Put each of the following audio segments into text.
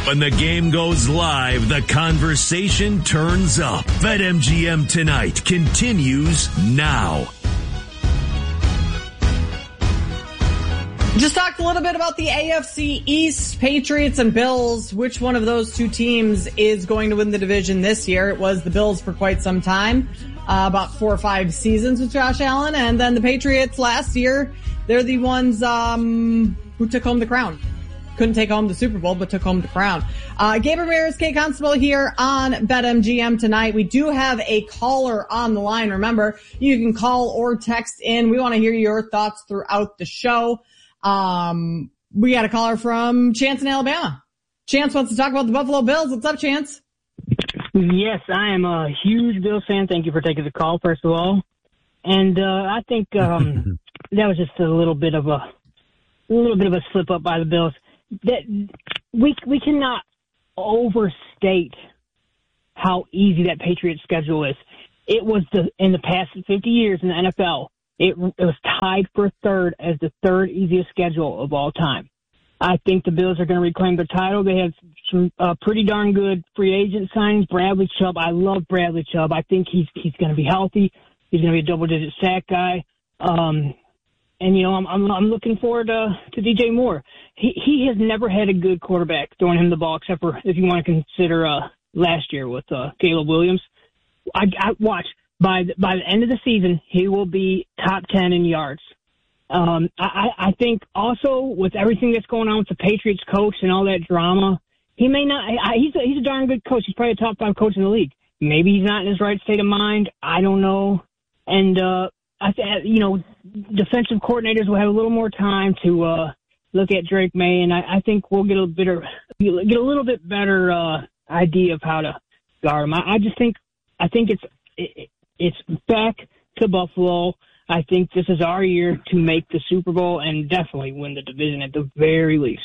When the game goes live, the conversation turns up. BetMGM Tonight continues now. Just talked a little bit about the AFC East, Patriots and Bills. Which one of those two teams is going to win the division this year? It was the Bills for quite some time, about 4 or 5 seasons with Josh Allen. And then the Patriots last year, they're the ones who took home the crown. Couldn't take home the Super Bowl, but took home the crown. Gabe Ramirez, Kay Constable here on BetMGM Tonight. We do have a caller on the line. Remember, you can call or text in. We want to hear your thoughts throughout the show. We got a caller from Chance in Alabama. Chance wants to talk about the Buffalo Bills. What's up, Chance? Yes, I am a huge Bills fan. Thank you for taking the call, first of all. And I think that was just a little bit of a slip up by the Bills. That we cannot overstate how easy that Patriots schedule is. It was in the past 50 years in the NFL, it was tied for third as the third easiest schedule of all time. I think the Bills are going to reclaim their title. They have some pretty darn good free agent signings. Bradley Chubb, I love Bradley Chubb. I think he's going to be healthy. He's going to be a double-digit sack guy. And, you know, I'm looking forward to DJ Moore. He has never had a good quarterback throwing him the ball, except for if you want to consider last year with Caleb Williams. I watch by the end of the season, he will be top 10 in yards. I think also with everything that's going on with the Patriots coach and all that drama, he may not. He's a darn good coach. He's probably a top 5 coach in the league. Maybe he's not in his right state of mind. I don't know. And defensive coordinators will have a little more time to look at Drake May, and I think we'll get a little bit better idea of how to guard him. I think it's back to Buffalo. I think this is our year to make the Super Bowl and definitely win the division at the very least.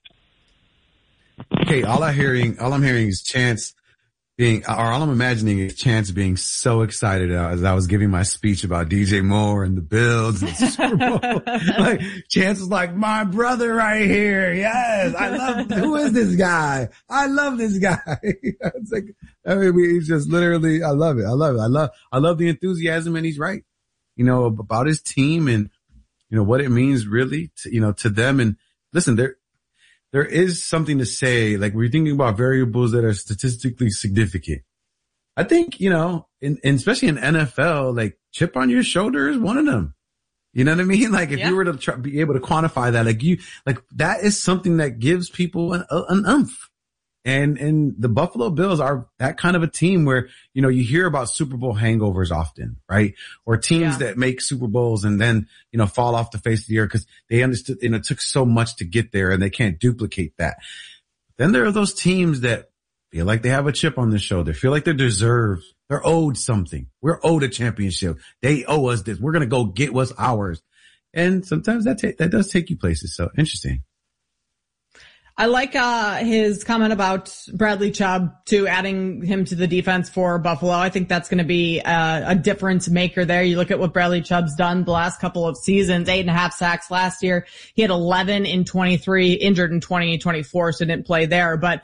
Okay, all I'm hearing is Chance all I'm imagining is Chance being so excited as I was giving my speech about DJ Moore and the Bills and the Super Bowl. Like, Chance was like, my brother right here. Yes. Who is this guy? I love this guy. It's like, he's just literally, I love it. I love the enthusiasm, and he's right, about his team and, what it means really to them. And listen, there is something to say, like, we're thinking about variables that are statistically significant. I think, especially in NFL, like, chip on your shoulder is one of them. You know what I mean? Like, if you were to be able to quantify that, that is something that gives people an oomph. And the Buffalo Bills are that kind of a team where, you hear about Super Bowl hangovers often, right? Or teams that make Super Bowls and then, fall off the face of the earth because they understood, it took so much to get there and they can't duplicate that. Then there are those teams that feel like they have a chip on their shoulder, feel like they're owed something. We're owed a championship. They owe us this. We're going to go get what's ours. And sometimes that does take you places. So interesting. I like his comment about Bradley Chubb, too, adding him to the defense for Buffalo. I think that's going to be a difference maker there. You look at what Bradley Chubb's done the last couple of seasons, 8.5 sacks last year. He had 11 in 23, injured in 2024, so didn't play there. But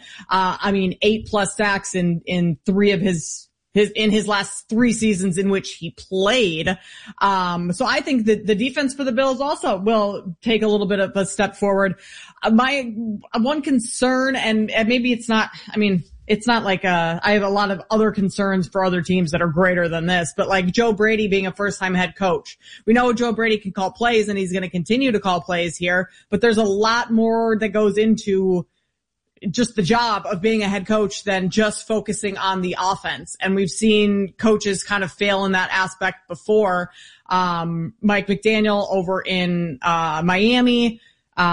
8+ sacks in 3 of his last 3 seasons in which he played. So I think that the defense for the Bills also will take a little bit of a step forward. My one concern, and maybe it's not like I have a lot of other concerns for other teams that are greater than this, but like Joe Brady being a first-time head coach. We know Joe Brady can call plays and he's going to continue to call plays here, but there's a lot more that goes into just the job of being a head coach than just focusing on the offense. And we've seen coaches kind of fail in that aspect before. Mike McDaniel over in Miami,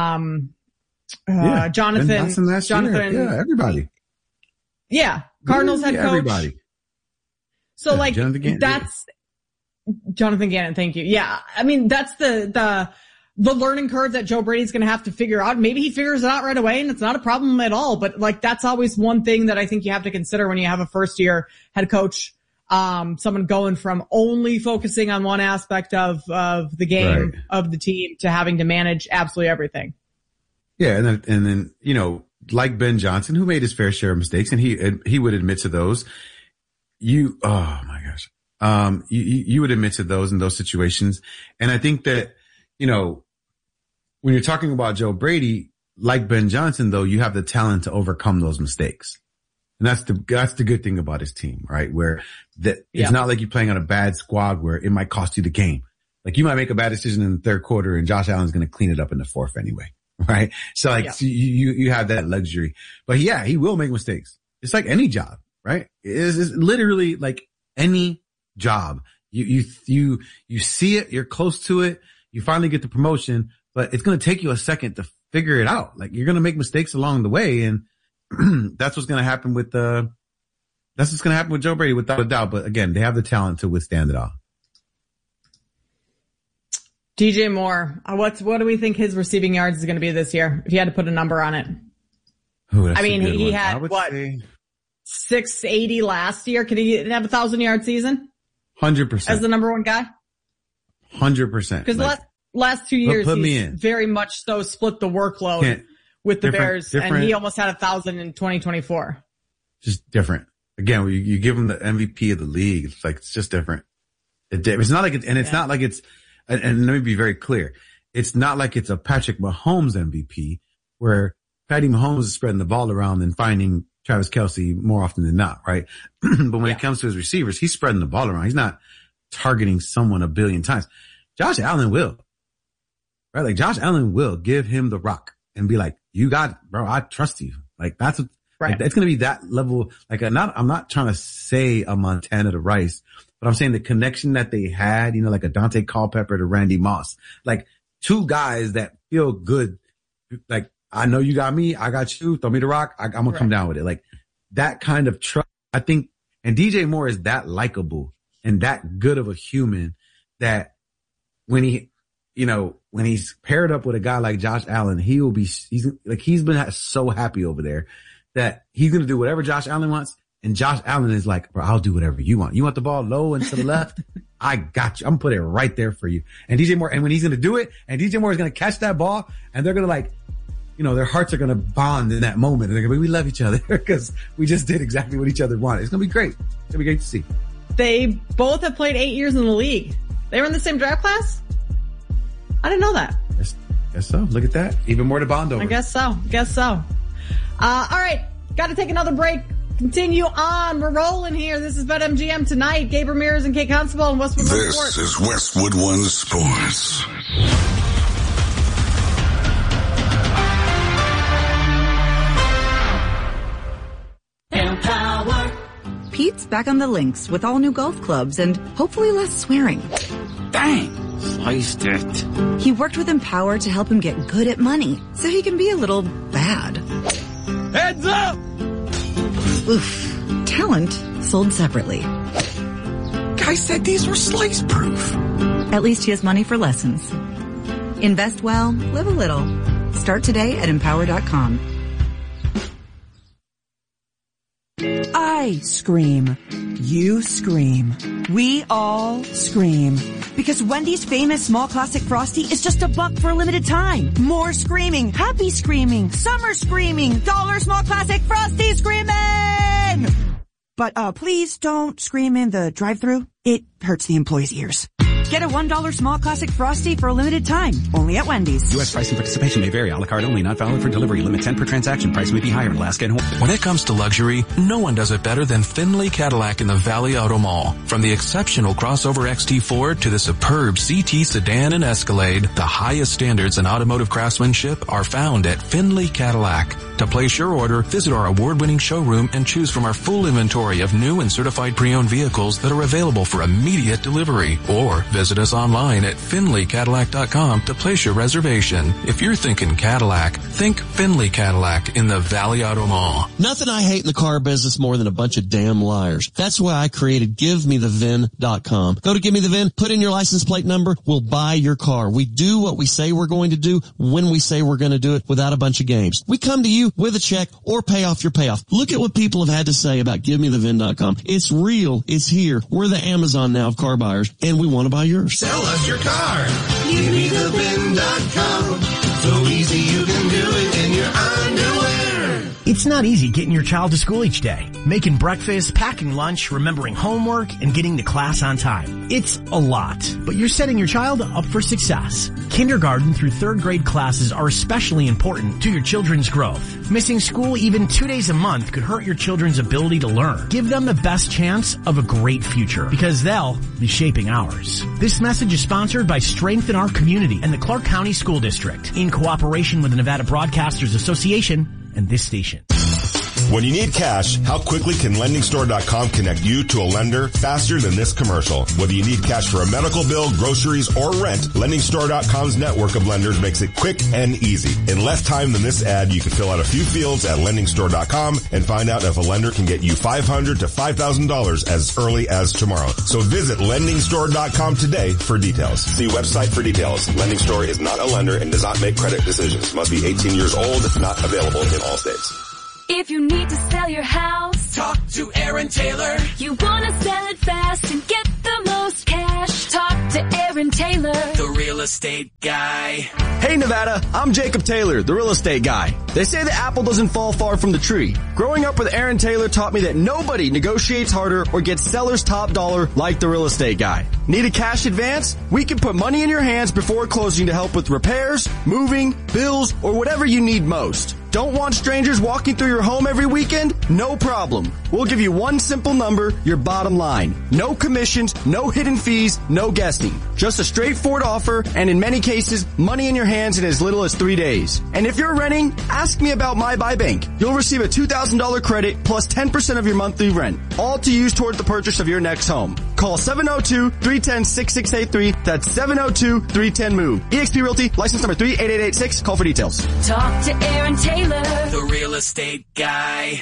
Jonathan. Yeah, everybody. Yeah. Cardinals head coach. Everybody. So that's Jonathan Gannon. Thank you. Yeah. That's the learning curve that Joe Brady's going to have to figure out. Maybe he figures it out right away and it's not a problem at all. But that's always one thing that I think you have to consider when you have a first year head coach, someone going from only focusing on one aspect of the game, of the team, to having to manage absolutely everything. Yeah. And then, like Ben Johnson, who made his fair share of mistakes, and he would admit to those. You would admit to those in those situations. And I think that, when you're talking about Joe Brady, like Ben Johnson, though, you have the talent to overcome those mistakes. And that's the good thing about his team, right? Where it's not like you're playing on a bad squad where it might cost you the game. Like you might make a bad decision in the third quarter and Josh Allen's going to clean it up in the fourth anyway, right? So you have that luxury, but he will make mistakes. It's like any job, right? It's literally like any job. You see it, you're close to it, you finally get the promotion, but it's going to take you a second to figure it out. Like you're going to make mistakes along the way, and that's what's going to happen with Joe Brady without a doubt. But again, they have the talent to withstand it all. DJ Moore, what do we think his receiving yards is going to be this year? If you had to put a number on it. He had 680 last year. Could he have a 1,000-yard season? 100%. As the number one guy? 100%. Because last 2 years, he's very much so split the workload with the Bears, and he almost had 1,000 in 2024. Just different. Again, you give him the MVP of the league. It's like, it's just different. It's not like not like it's, and let me be very clear. It's not like it's a Patrick Mahomes MVP where Patty Mahomes is spreading the ball around and finding Travis Kelce more often than not, right? But when it comes to his receivers, he's spreading the ball around. He's not targeting someone a billion times. Josh Allen will, right? Like Josh Allen will give him the rock and be like, you got it, bro. I trust you. Like that's what, right. Like, it's going to be that level. Like I'm not trying to say a Montana to Rice, but I'm saying the connection that they had, like a Dante Culpepper to Randy Moss, like two guys that feel good. Like, I know you got me. I got you. Throw me the rock. I'm going to come down with it. Like that kind of trust, I think. And DJ Moore is that likable and that good of a human that when he's paired up with a guy like Josh Allen, he's been so happy over there that he's going to do whatever Josh Allen wants. And Josh Allen is like, bro, I'll do whatever you want. You want the ball low and to the left? I got you. I'm going to put it right there for you. And DJ Moore, and when he's going to do it, and DJ Moore is going to catch that ball, and they're going to their hearts are going to bond in that moment. And they're going to be, we love each other because we just did exactly what each other wanted. It's going to be great. It's going to be great to see. They both have played 8 years in the league. They were in the same draft class? I didn't know that. Guess so. Look at that. Even more to bond over. I guess so. All right. Got to take another break. Continue on. We're rolling here. This is BetMGM tonight. Gabe Ramirez and Kate Constable and Westwood One Sports. This is Westwood One Sports. Pete's back on the links with all new golf clubs and hopefully less swearing. Dang, sliced it. He worked with Empower to help him get good at money so he can be a little bad. Heads up! Oof. Talent sold separately. Guy said these were slice proof. At least he has money for lessons. Invest well, live a little. Start today at Empower.com. I scream. You scream. We all scream. Because Wendy's famous small classic Frosty is just $1 for a limited time. More screaming, happy screaming, summer screaming, dollar small classic Frosty screaming! But please don't scream in the drive-thru. It hurts the employees' ears. Get a $1 small classic Frosty for a limited time. Only at Wendy's. U.S. price and participation may vary. A la carte only. Not valid for delivery. Limit 10 per transaction. Price may be higher in Alaska and Hawaii. When it comes to luxury, no one does it better than Findlay Cadillac in the Valley Auto Mall. From the exceptional crossover XT4 to the superb CT sedan and Escalade, the highest standards in automotive craftsmanship are found at Findlay Cadillac. To place your order, visit our award-winning showroom and choose from our full inventory of new and certified pre-owned vehicles that are available for immediate delivery. Or visit us online at FindlayCadillac.com to place your reservation. If you're thinking Cadillac, think Findlay Cadillac in the Valley Auto Mall. Nothing I hate in the car business more than a bunch of damn liars. That's why I created GiveMeTheVin.com. Go to Give Me the VIN, put in your license plate number, we'll buy your car. We do what we say we're going to do when we say we're going to do it without a bunch of games. We come to you with a check or pay off your payoff. Look at what people have had to say about GiveMeTheVin.com. It's real. It's here. We're the Amazon now of car buyers, and we want to buy yours. Sell us your car. GiveMeTheVin.com. So easy you can do it in your underwear. It's not easy getting your child to school each day. Making breakfast, packing lunch, remembering homework, and getting to class on time. It's a lot, but you're setting your child up for success. Kindergarten through 3rd grade classes are especially important to your children's growth. Missing school even 2 days a month could hurt your children's ability to learn. Give them the best chance of a great future, because they'll be shaping ours. This message is sponsored by Strengthen Our Community and the Clark County School District, in cooperation with the Nevada Broadcasters Association and this station. When you need cash, how quickly can LendingStore.com connect you to a lender faster than this commercial? Whether you need cash for a medical bill, groceries, or rent, LendingStore.com's network of lenders makes it quick and easy. In less time than this ad, you can fill out a few fields at LendingStore.com and find out if a lender can get you $500 to $5,000 as early as tomorrow. So visit LendingStore.com today for details. See website for details. Lending Store is not a lender and does not make credit decisions. Must be 18 years old. Not available in all states. If you need to sell your house, talk to Aaron Taylor. You want to sell it fast and get the most cash, talk to Aaron Taylor, the real estate guy. Hey Nevada, I'm Jacob Taylor, the real estate guy. They say the apple doesn't fall far from the tree. Growing up with Aaron Taylor taught me that nobody negotiates harder or gets seller's top dollar like the real estate guy. Need a cash advance? We can put money in your hands before closing to help with repairs, moving, bills, or whatever you need most. Don't want strangers walking through your home every weekend? No problem. We'll give you one simple number, your bottom line. No commissions, no hidden fees, no guessing. Just a straightforward offer, and in many cases, money in your hands in as little as 3 days. And if you're renting, ask me about My Buy Bank. You'll receive a $2,000 credit plus 10% of your monthly rent, all to use toward the purchase of your next home. Call 702-310-6683. That's 702-310-MOVE. eXp Realty, license number 38886. Call for details. Talk to Aaron Taylor, the real estate guy.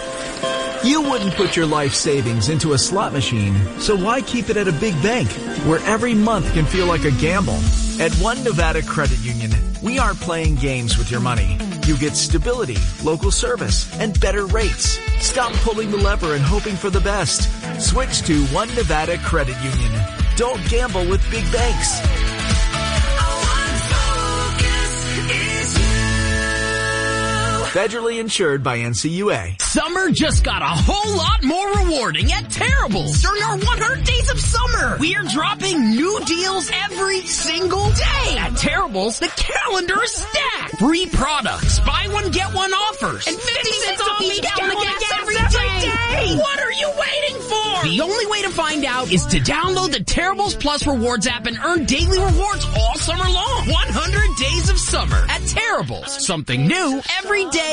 You wouldn't put your life savings into a slot machine, so why keep it at a big bank where every month can feel like a gamble? At One Nevada Credit Union, we aren't playing games with your money. You get stability, local service, and better rates. Stop pulling the lever and hoping for the best. Switch to One Nevada Credit Union. Don't gamble with big banks. Federally insured by NCUA. Summer just got a whole lot more rewarding at Terrible's. During our 100 Days of Summer, we are dropping new deals every single day. At Terrible's, the calendar is stacked. Free products, buy one, get one offers, and 50 cents off each gallon of gas every day. What are you waiting for? The only way to find out is to download the Terrible's Plus Rewards app and earn daily rewards all summer long. 100 Days of Summer at Terrible's. Something new every day.